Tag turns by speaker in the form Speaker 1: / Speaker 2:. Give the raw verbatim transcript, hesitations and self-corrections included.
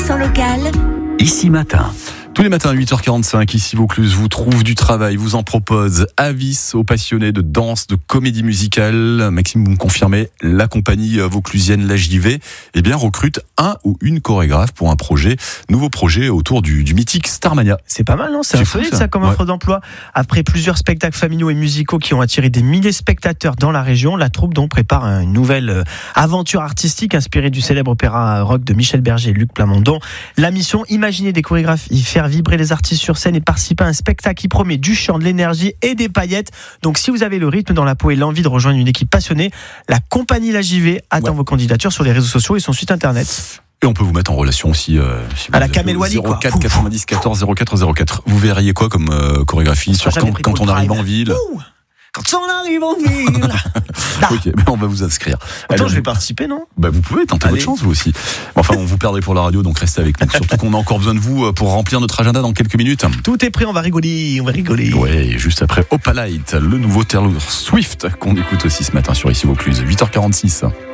Speaker 1: accent local.
Speaker 2: Ici Matin.
Speaker 3: Tous les matins à huit heures quarante-cinq, ici Vaucluse vous trouve du travail, vous en propose. Avis aux passionnés de danse, de comédie musicale. Maxime, vous me confirmez, la compagnie vauclusienne La J V eh bien, recrute un ou une chorégraphe pour un projet, nouveau projet autour du, du mythique Starmania.
Speaker 4: C'est pas mal, non? C'est,
Speaker 3: C'est
Speaker 4: un
Speaker 3: fou,
Speaker 4: solide
Speaker 3: ça.
Speaker 4: ça comme
Speaker 3: Ouais.
Speaker 4: offre d'emploi. Après plusieurs spectacles familiaux et musicaux qui ont attiré des milliers de spectateurs dans la région, la troupe donc prépare une nouvelle euh, aventure artistique inspirée du célèbre opéra rock de Michel Berger et Luc Plamondon. La mission, imaginer des chorégraphes, y faire vibrer les artistes sur scène et participer à un spectacle qui promet du chant, de l'énergie et des paillettes. Donc si vous avez le rythme dans la peau et l'envie de rejoindre une équipe passionnée, la compagnie La J V attend
Speaker 3: Ouais.
Speaker 4: vos candidatures sur les réseaux sociaux et son site internet.
Speaker 3: Et on peut vous mettre en relation aussi euh, si
Speaker 4: À
Speaker 3: vous
Speaker 4: la
Speaker 3: avez
Speaker 4: Kamel
Speaker 3: au
Speaker 4: Wally,
Speaker 3: zéro
Speaker 4: quoi.
Speaker 3: quatre quatre-vingt-dix quatorze zéro quatre zéro quatre. Vous verriez quoi comme euh, chorégraphie sur
Speaker 4: sera jamais
Speaker 3: quand,
Speaker 4: pris
Speaker 3: quand
Speaker 4: pour
Speaker 3: on
Speaker 4: le
Speaker 3: arrive
Speaker 4: prime.
Speaker 3: en ville?
Speaker 4: Ouh, quand on arrive en ville. Ah.
Speaker 3: Ok, mais on va vous inscrire.
Speaker 4: Attends,
Speaker 3: Allez,
Speaker 4: je vais participer, non?
Speaker 3: Bah vous pouvez tenter
Speaker 4: Allez.
Speaker 3: votre chance vous aussi. Enfin, on vous perdrait pour la radio, donc restez avec nous. Surtout qu'on a encore besoin de vous pour remplir notre agenda dans quelques minutes.
Speaker 4: Tout est prêt, on va rigoler, on va rigoler.
Speaker 3: Ouais, juste après Opalite, le nouveau Taylor Swift qu'on écoute aussi ce matin sur Ici Vaucluse, huit heures quarante-six.